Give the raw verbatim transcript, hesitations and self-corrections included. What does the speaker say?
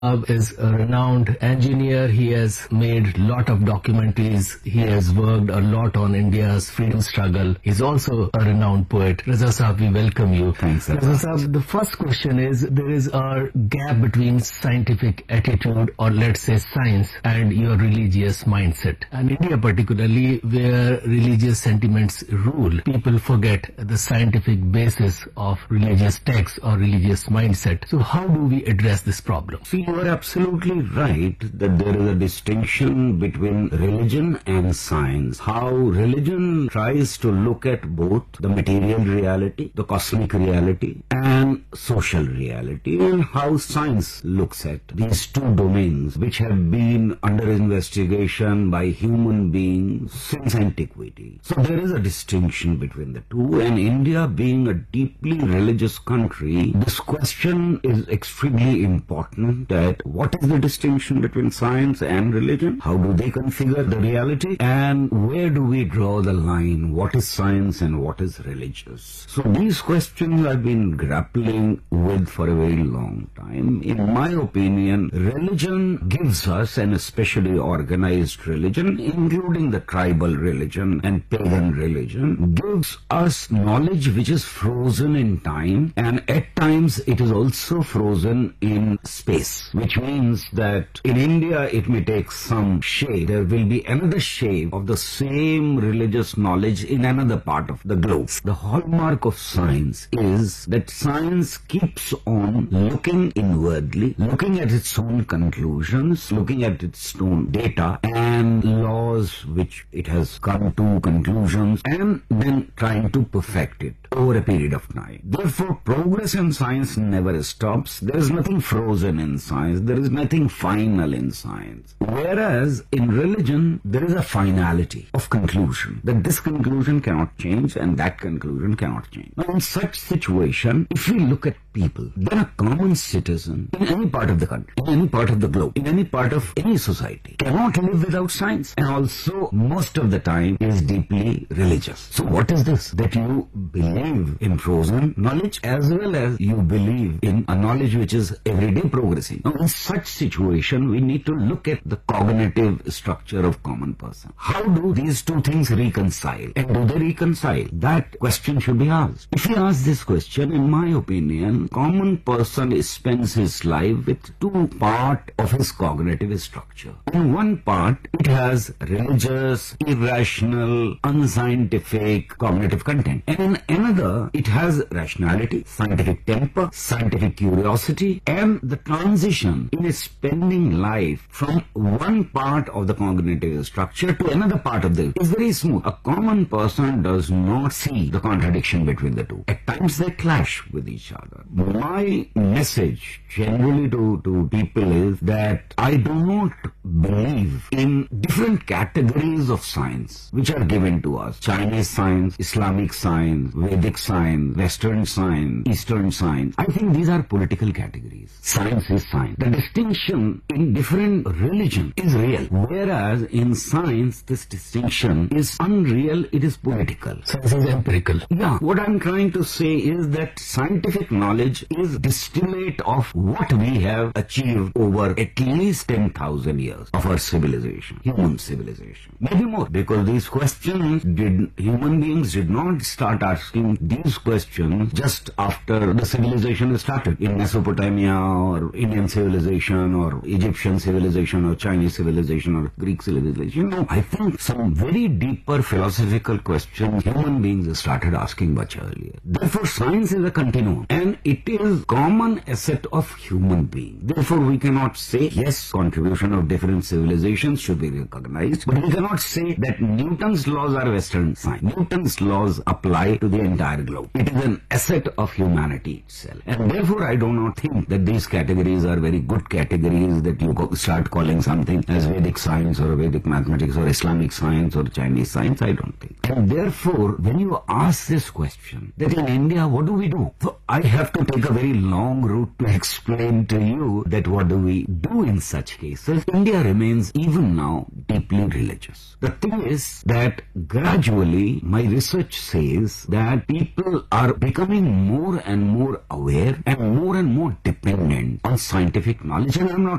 Saab is a renowned engineer. He has made a lot of documentaries. He has worked a lot on India's freedom struggle. He's also a renowned poet. Raza Saab, we welcome you. Thanks, sir. Raza Saab, the first question is, there is a gap between scientific attitude, or let's say science, and your religious mindset. And India particularly, where religious sentiments rule, people forget the scientific basis of religious texts or religious mindset. So how do we address this problem? See, you are absolutely right that there is a distinction between religion and science. How religion tries to look at both the material reality, the cosmic reality, and social reality, and how science looks at these two domains which have been under investigation by human beings since antiquity. So there is a distinction between the two, and India being a deeply religious country, this question is extremely important. That what is the distinction between science and religion? How do they configure the reality? And where do we draw the line? What is science and what is religious? So these questions I've been grappling with for a very long time. In my opinion, religion gives us, and especially organized religion, including the tribal religion and pagan religion, gives us knowledge which is frozen in time, and at times it is also frozen in space. Which means that in India it may take some shape. There will be another shape of the same religious knowledge in another part of the globe. The hallmark of science is that science keeps on looking inwardly, looking at its own conclusions, looking at its own data and laws which it has come to conclusions, and then trying to perfect it over a period of time. Therefore, progress in science never stops. There is nothing frozen in science. There is nothing final in science. Whereas in religion, there is a finality of conclusion, that this conclusion cannot change and that conclusion cannot change. Now, in such situation, if we look at people, then a common citizen in any part of the country, in any part of the globe, in any part of any society, cannot live without science, and also most of the time is deeply religious. So what is this? That you believe in frozen knowledge as well as you believe in a knowledge which is everyday progressing. Now, in such situation, we need to look at the cognitive structure of common person. How do these two things reconcile? And do they reconcile? That question should be asked. If we ask this question, in my opinion, common person spends his life with two parts of his cognitive structure. In one part, it has religious, irrational, unscientific cognitive content. And in another, it has rationality, scientific temper, scientific curiosity, and the transition in spending life from one part of the cognitive structure to another part of the is very smooth. A common person does not see the contradiction between the two. At times they clash with each other. My message generally to, to people is that I do not believe in different categories of science which are given to us. Chinese science, Islamic science, Vedic science, Western science, Eastern science. I think these are political categories. Science is science. The distinction in different religion is real, whereas in science this distinction is unreal, it is political. Science is empirical. Yeah, what I'm trying to say is that scientific knowledge is distillate of what we have achieved over at least ten thousand years of our civilization, human civilization. Maybe more, because these questions did, human beings did not start asking these questions just after the civilization started in Mesopotamia or Indian civilization or Egyptian civilization or Chinese civilization or Greek civilization. No, I think some very deeper philosophical questions human beings started asking much earlier. Therefore, science is a continuum and it is common asset of human beings. Therefore, we cannot say, yes, contribution of different civilizations should be recognized, but we cannot say that Newton's laws are Western science. Newton's laws apply to the entire globe. It is an asset of humanity itself. And therefore, I do not think that these categories are very good categories that you go start calling something as Vedic science or Vedic mathematics or Islamic science or Chinese science. I don't think. And therefore, when you ask this question, that in India, what do we do? So I have to take a very long route to explain to you that what do we do in such cases. India India remains even now deeply religious. The thing is that gradually my research says that people are becoming more and more aware and more and more dependent on scientific knowledge. And I'm not